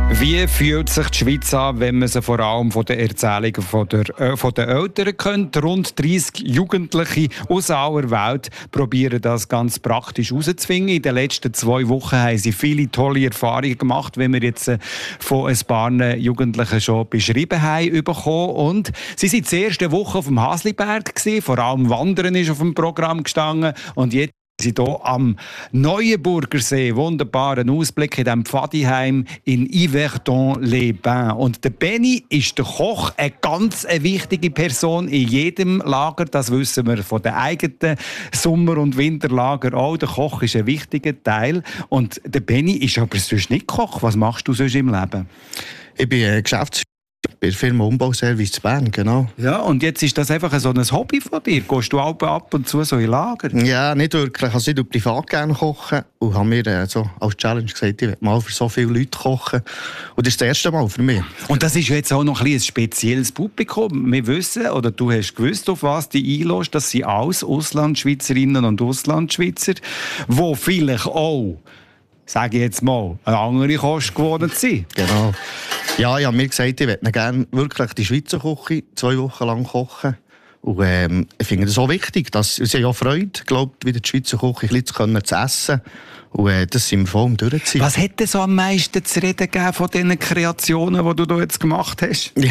Wie fühlt sich die Schweiz an, wenn man sie vor allem von den Erzählungen von den Eltern kennt? Rund 30 Jugendliche aus aller Welt probieren das ganz praktisch herauszufinden. In den letzten 2 Wochen haben sie viele tolle Erfahrungen gemacht, wie wir jetzt von ein paar Jugendlichen schon beschrieben haben bekommen. Und sie waren die erste Woche auf dem Hasliberg gewesen. Vor allem Wandern ist auf dem Programm gestanden. Und jetzt sind hier am Neuenburgersee, wunderbaren Ausblick in diesem Pfadiheim in Yverdon-les-Bains. Und der Benny ist der Koch, eine ganz wichtige Person in jedem Lager. Das wissen wir von den eigenen Sommer- und Winterlager auch. Der Koch ist ein wichtiger Teil. Und der Benny ist aber sonst nicht Koch. Was machst du sonst im Leben? Ich bin Geschäftsführer bei der Firma Umbauservice zu Bern, genau. Ja, und jetzt ist das einfach so ein Hobby von dir? Gehst du ab und zu so in Lager? Ja, nicht wirklich. Also ich privat gerne kochen und habe mir so als Challenge gesagt, ich will mal für so viele Leute kochen. Und das ist das erste Mal für mich. Und das ist jetzt auch noch ein spezielles Publikum. Wir wissen, oder du hast gewusst, auf was du einlässt, das sind alles Auslandschweizerinnen und Auslandschweizer, die vielleicht auch, sage ich jetzt mal, eine andere Kost gewohnt sind. Genau. Ja, ich habe mir gesagt, ich möchte gerne wirklich die Schweizer Küche 2 Wochen lang kochen. Und ich finde das so wichtig, dass sie ja Freude, glaubt, wieder die Schweizer Küche ein bisschen zu essen. Und das sind wir voll durchziehen. Was hat denn so am meisten zu reden gegeben von diesen Kreationen, die du da jetzt gemacht hast? Ja,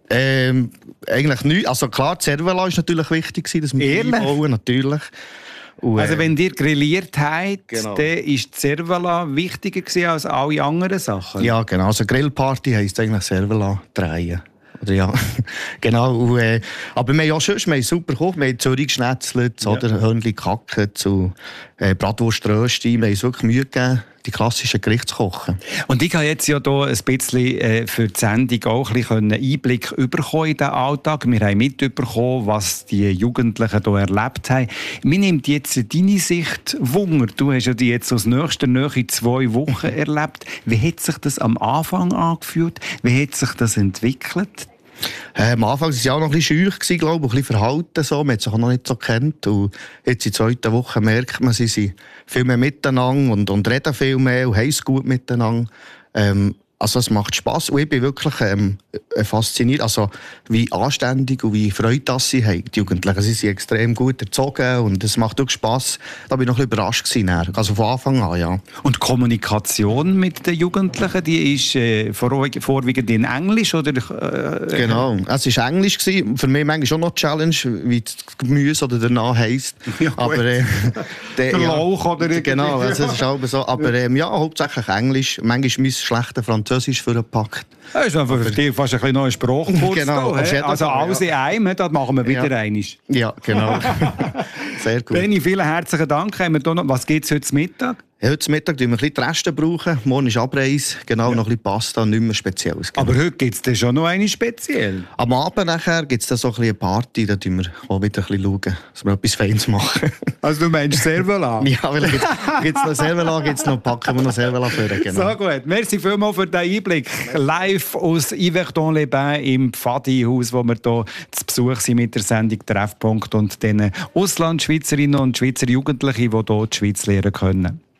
eigentlich nichts. Also klar, die Cervela war natürlich wichtig, dass wir die einbauen, natürlich. Und, also wenn ihr grilliert habt, genau, dann war die Cervela wichtiger als alle anderen Sachen? Ja, genau. Also Grillparty heisst eigentlich Cervela drehen. Oder ja, genau. Und, aber wir haben ja schon, wir haben super gekocht. Wir haben Zürich geschnetzelt, oder Hörnli gehackt, zu Bratwurströsti. Wir haben uns wirklich Mühe gegeben, die klassischen Gerichte zu kochen. Und ich habe jetzt ja hier ein bisschen für die Sendung auch ein bisschen Einblick bekommen in den Alltag. Wir haben mitbekommen, was die Jugendlichen hier erlebt haben. Mir nimmt jetzt deine Sicht Wunder. Du hast ja die jetzt aus nächster Nähe 2 Wochen erlebt. Wie hat sich das am Anfang angefühlt? Wie hat sich das entwickelt? Am Anfang war es auch noch ein bisschen scheu, glaube ich, ein bisschen verhalten. So. Man hat sich auch noch nicht so gekannt. Und jetzt in der 2. Woche merkt man, sie sind viel mehr miteinander und reden viel mehr und haben es gut miteinander. Also es macht Spass und ich bin wirklich fasziniert, also wie anständig und wie Freude sie haben, die Jugendlichen. Sie sind extrem gut erzogen und es macht wirklich Spass. Da bin ich noch ein bisschen überrascht gewesen, also von Anfang an, ja. Und die Kommunikation mit den Jugendlichen, die ist vorwiegend in Englisch, oder? Genau, es war Englisch gewesen. Für mich manchmal schon noch eine Challenge, wie das Gemüse oder danach heisst. Ja, aber der Lauch oder genau, also es ist auch so. Aber ja, hauptsächlich Englisch. Manchmal mein schlechter Französisch vorgepackt. Das ist einfach für dich fast ein bisschen neuer Sprachkurs. Genau, also alles in einem, das machen wir wieder einmal. Ja, genau. Sehr gut. Benni, vielen herzlichen Dank. Was gibt es heute Mittag? Ja, heute Mittag brauchen wir ein bisschen die Reste brauchen. Morgen ist Abreise, genau, noch ein bisschen Pasta, nichts mehr Spezielles. Genau. Aber heute gibt es schon noch eine speziell. Am Abend nachher gibt es dann so ein bisschen eine Party, da schauen wir auch wieder ein bisschen, dass wir etwas Feines machen. Also du meinst Cervela? Ja, weil gibt es noch Cervela, packen wir noch Cervela für. Genau. So gut, merci vielmals für den Einblick. Live aus Yverdon-les-Bains im Pfadi-Haus, wo wir hier zu Besuch sind mit der Sendung Treffpunkt und den Auslandschweizerinnen und Schweizer Jugendlichen, die hier die Schweiz lernen können.